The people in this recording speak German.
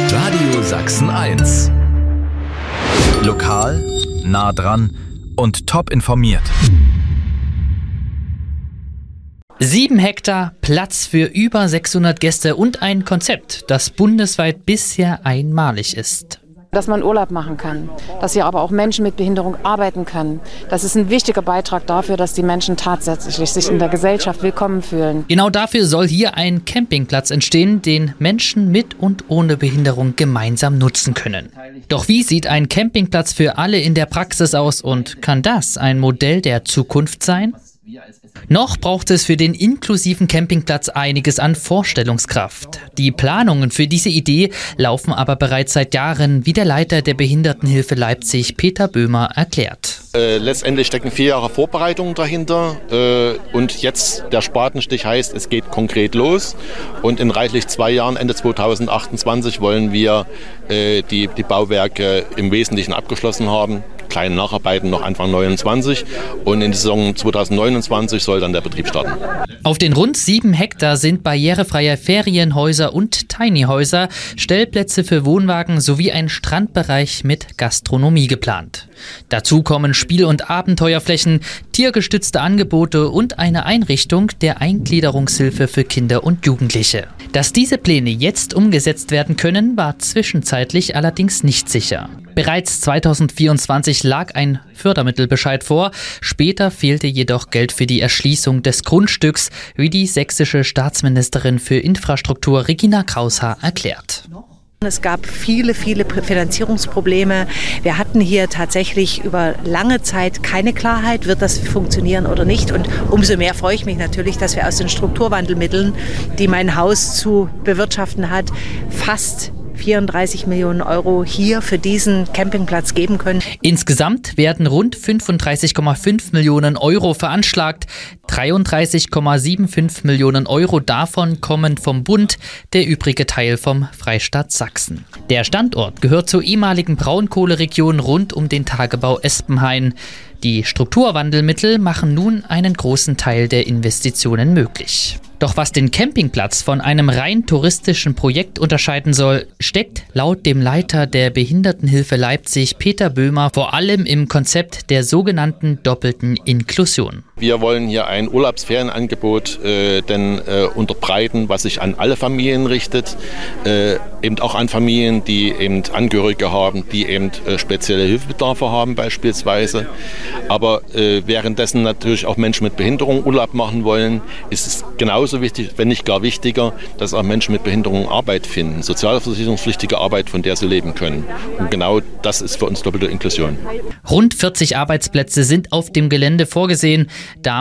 Radio Sachsen 1. Lokal, nah dran und top informiert. 7 Hektar, Platz für über 600 Gäste und ein Konzept, das bundesweit bisher einmalig ist. Dass man Urlaub machen kann, dass hier aber auch Menschen mit Behinderung arbeiten können. Das ist ein wichtiger Beitrag dafür, dass die Menschen tatsächlich sich in der Gesellschaft willkommen fühlen. Genau dafür soll hier ein Campingplatz entstehen, den Menschen mit und ohne Behinderung gemeinsam nutzen können. Doch wie sieht ein Campingplatz für alle in der Praxis aus und kann das ein Modell der Zukunft sein? Noch braucht es für den inklusiven Campingplatz einiges an Vorstellungskraft. Die Planungen für diese Idee laufen aber bereits seit Jahren, wie der Leiter der Behindertenhilfe Leipzig, Peter Böhmer, erklärt. Letztendlich stecken 4 Jahre Vorbereitung dahinter und jetzt der Spatenstich heißt, es geht konkret los und in reichlich 2 Jahren, Ende 2028, wollen wir die Bauwerke im Wesentlichen abgeschlossen haben. Kleine Nacharbeiten noch Anfang 29 und in der Saison 2029 soll dann der Betrieb starten. Auf den rund 7 Hektar sind barrierefreie Ferienhäuser und Tiny-Häuser, Stellplätze für Wohnwagen sowie ein Strandbereich mit Gastronomie geplant. Dazu kommen Spiel- und Abenteuerflächen, tiergestützte Angebote und eine Einrichtung der Eingliederungshilfe für Kinder und Jugendliche. Dass diese Pläne jetzt umgesetzt werden können, war zwischenzeitlich allerdings nicht sicher. Bereits 2024 lag ein Fördermittelbescheid vor, später fehlte jedoch Geld für die Erschließung des Grundstücks, wie die sächsische Staatsministerin für Infrastruktur Regina Kraushaar erklärt. Es gab viele Finanzierungsprobleme. Wir hatten hier tatsächlich über lange Zeit keine Klarheit, wird das funktionieren oder nicht. Und umso mehr freue ich mich natürlich, dass wir aus den Strukturwandelmitteln, die mein Haus zu bewirtschaften hat, fast 34 Millionen Euro hier für diesen Campingplatz geben können. Insgesamt werden rund 35,5 Millionen Euro veranschlagt. 33,75 Millionen Euro davon kommen vom Bund, der übrige Teil vom Freistaat Sachsen. Der Standort gehört zur ehemaligen Braunkohleregion rund um den Tagebau Espenhain. Die Strukturwandelmittel machen nun einen großen Teil der Investitionen möglich. Doch was den Campingplatz von einem rein touristischen Projekt unterscheiden soll, steckt laut dem Leiter der Behindertenhilfe Leipzig, Peter Böhmer, vor allem im Konzept der sogenannten doppelten Inklusion. Wir wollen hier ein Urlaubsferienangebot unterbreiten, was sich an alle Familien richtet, eben auch an Familien, die eben Angehörige haben, die eben spezielle Hilfebedarfe haben beispielsweise. Aber währenddessen natürlich auch Menschen mit Behinderung Urlaub machen wollen, ist es genauso wichtig, wenn nicht gar wichtiger, dass auch Menschen mit Behinderung Arbeit finden, sozialversicherungspflichtige Arbeit, von der sie leben können. Und genau das ist für uns doppelte Inklusion. Rund 40 Arbeitsplätze sind auf dem Gelände vorgesehen.